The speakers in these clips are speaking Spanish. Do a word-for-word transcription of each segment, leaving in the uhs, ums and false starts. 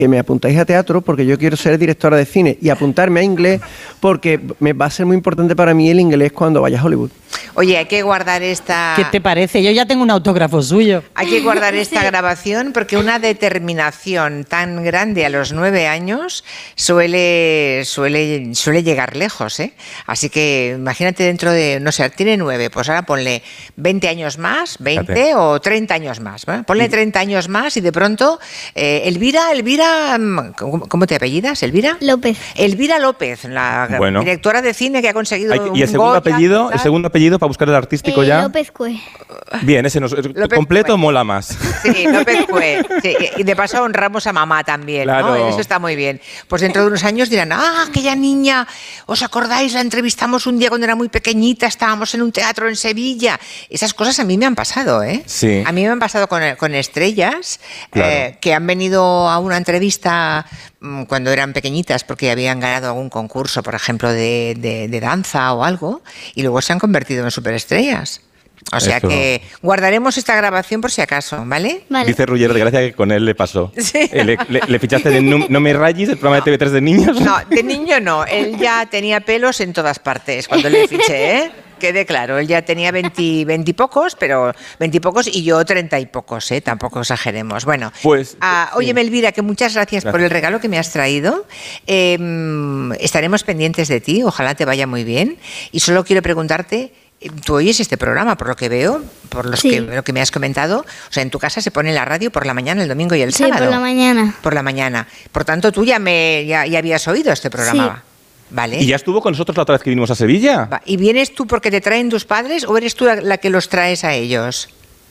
que me apuntáis a teatro porque yo quiero ser directora de cine y apuntarme a inglés porque me va a ser muy importante para mí el inglés cuando vaya a Hollywood. Oye, hay que guardar esta... ¿Qué te parece? Yo ya tengo un autógrafo suyo. Hay que guardar esta grabación porque una determinación tan grande a los nueve años suele, suele, suele llegar lejos, ¿eh? Así que imagínate dentro de, no sé, tiene nueve, pues ahora ponle veinte años más, veinte Fíjate. O treinta años más, ¿eh? Ponle treinta años más y de pronto, eh, Elvira, Elvira, ¿cómo, ¿cómo te apellidas? ¿Elvira? López. Elvira López, la bueno. directora de cine que ha conseguido Hay, un ¿Y el segundo Goya, apellido? ¿tal? ¿El segundo apellido para buscar el artístico eh, ya? López Cue. Bien, ese nos, López completo Cue. mola más. Sí, López Cue. Sí, y de paso honramos a mamá también, claro. ¿no? Eso está muy bien. Pues dentro de unos años dirán, ah, aquella niña, ¿os acordáis? La entrevistamos un día cuando era muy pequeñita, estábamos en un teatro en Sevilla. Esas cosas a mí me han pasado, ¿eh? Sí. A mí me han pasado con, con estrellas claro. eh, que han venido a una entrevista cuando eran pequeñitas porque habían ganado algún concurso, por ejemplo, de, de, de danza o algo, y luego se han convertido en superestrellas. O sea Eso. que guardaremos esta grabación por si acaso, ¿vale? Vale. Dice Ruller de Gracia que con él le pasó. Sí. Eh, le, le, le fichaste de No, no me rayes, el programa de T V tres de niños. No, de niño no. Él ya tenía pelos en todas partes cuando le fiché, ¿eh? Quede claro, él ya tenía veinte, veinte y pocos, pero veinte y pocos y yo treinta y pocos, ¿eh? Tampoco exageremos. Bueno, pues, ah, sí. oye, Elvira, que muchas gracias, gracias por el regalo que me has traído. Eh, estaremos pendientes de ti, ojalá te vaya muy bien. Y solo quiero preguntarte, tú oyes este programa, por lo que veo, por los sí. que, lo que me has comentado. O sea, en tu casa se pone la radio por la mañana, el domingo y el sí, sábado. Sí, por la mañana. Por la mañana. Por tanto, tú ya, me, ya, ya habías oído este programa. Sí. Vale. ¿Y ya estuvo con nosotros la otra vez que vinimos a Sevilla? Va. ¿Y vienes tú porque te traen tus padres o eres tú la, la que los traes a ellos?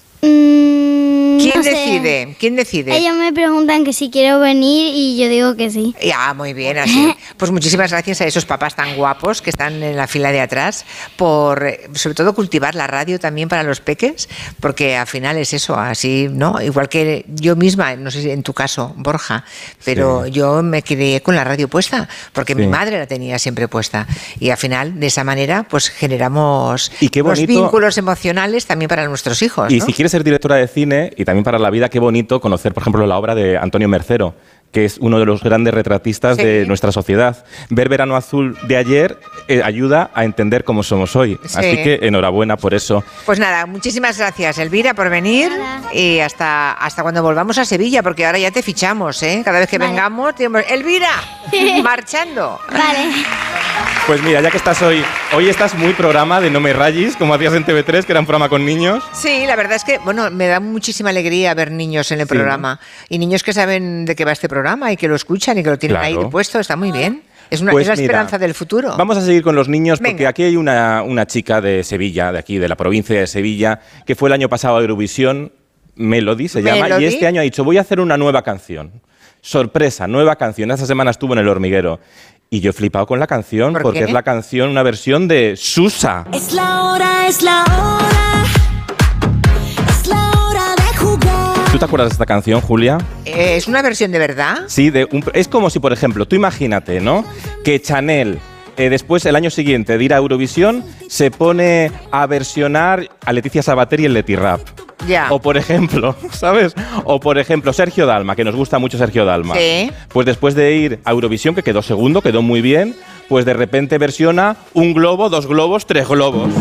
Mm, ¿Quién no sé. decide? ¿Quién decide? Ellos me preguntan que si quiero venir y yo digo que sí. Ya, muy bien, así. Pues muchísimas gracias a esos papás tan guapos que están en la fila de atrás por, sobre todo, cultivar la radio también para los peques, porque al final es eso, así, ¿no? Igual que yo misma, no sé si en tu caso, Borja, pero sí. yo me crié con la radio puesta, porque sí. mi madre la tenía siempre puesta. Y al final, de esa manera, pues generamos y qué bonito, los vínculos emocionales también para nuestros hijos, Y ¿no? si quieres ser directora de cine y también para la vida, qué bonito conocer, por ejemplo, la obra de Antonio Mercero, que es uno de los grandes retratistas sí. de nuestra sociedad. Ver Verano Azul de ayer eh, ayuda a entender cómo somos hoy. Sí. Así que enhorabuena por eso. Pues nada, muchísimas gracias, Elvira, por venir. Nada. Y hasta, hasta cuando volvamos a Sevilla, porque ahora ya te fichamos, ¿eh? Cada vez que vale. vengamos, digamos, Elvira, marchando. Vale. Pues mira, ya que estás hoy, hoy estás muy programa de No me rayes, como hacías en T V tres, que era un programa con niños. Sí, la verdad es que, bueno, me da muchísima alegría ver niños en el sí. programa. Y niños que saben de qué va este programa. Y que lo escuchan y que lo tienen claro. ahí puesto, está muy bien. Es, una, pues es la mira, esperanza del futuro. Vamos a seguir con los niños porque Venga. aquí hay una, una chica de Sevilla, de aquí, de la provincia de Sevilla, que fue el año pasado a Eurovisión, Melody se llama, Melody. y este año ha dicho, voy a hacer una nueva canción. Sorpresa, nueva canción. Esta semana estuvo en El Hormiguero. Y yo he flipado con la canción ¿Por porque qué? es la canción, una versión de Susa. Es la hora, es la hora. Es la hora de jugar. ¿Tú te acuerdas de esta canción, Julia? Eh, ¿Es una versión de verdad? Sí, de un, es como si, por ejemplo, tú imagínate, ¿no? Que Chanel, eh, después, el año siguiente de ir a Eurovisión, se pone a versionar a Leticia Sabater y el Leti Rap. Ya. O por ejemplo, ¿sabes? O por ejemplo, Sergio Dalma, que nos gusta mucho Sergio Dalma. Sí. Pues después de ir a Eurovisión, que quedó segundo, quedó muy bien, pues de repente versiona un globo, dos globos, tres globos.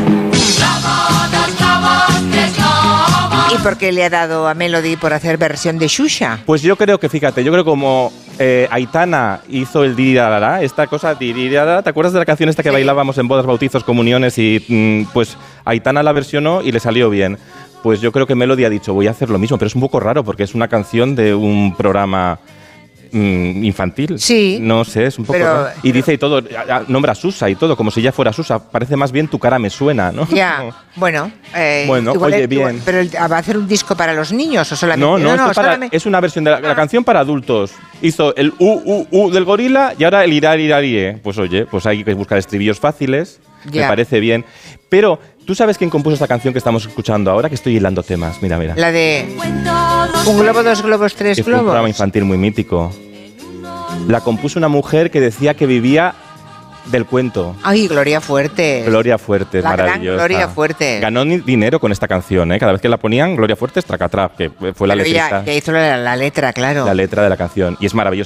¿Y por qué le ha dado a Melody por hacer versión de Xuxa? Pues yo creo que, fíjate, yo creo como eh, Aitana hizo el dirirarara, esta cosa dirirarara, ¿te acuerdas de la canción esta que sí. bailábamos en bodas, bautizos, comuniones? Y mm, pues Aitana la versionó y le salió bien. Pues yo creo que Melody ha dicho, voy a hacer lo mismo, pero es un poco raro porque es una canción de un programa mmm, infantil. Sí. No sé, es un poco pero, raro. Y dice y todo, nombra a Susa y todo, como si ya fuera Susa. Parece más bien Tu cara me suena, ¿no? Ya, bueno. Eh, bueno, igual oye, es, bien. Igual, ¿pero va a hacer un disco para los niños o solamente? No, no, no, no para, solamente... es una versión de la, la canción para adultos. Hizo el U, U, U del gorila y ahora el Irar, Irar, Irie. Pues oye, pues hay que buscar estribillos fáciles, ya. Me parece bien. Pero, ¿tú sabes quién compuso esta canción que estamos escuchando ahora? Que estoy hilando temas, mira, mira. La de Un globo, dos globos, tres que globos. Es un programa infantil muy mítico. La compuso una mujer que decía que vivía del cuento. Ay, Gloria Fuertes. Gloria Fuertes, la maravillosa. Gran Gloria Fuertes. Ganó dinero con esta canción, ¿eh? Cada vez que la ponían, Gloria Fuertes, tracatrap, que fue la Pero letrista. Ya, ya hizo la, la letra, claro. La letra de la canción. Y es maravillosa.